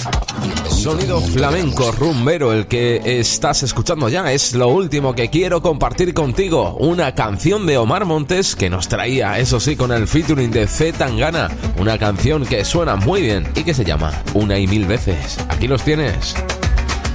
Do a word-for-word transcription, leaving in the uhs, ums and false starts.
Sonido flamenco rumbero el que estás escuchando ya. Es lo último que quiero compartir contigo. Una canción de Omar Montes que nos traía, eso sí, con el featuring de C. Tangana. Una canción que suena muy bien y que se llama Una y Mil Veces. Aquí los tienes.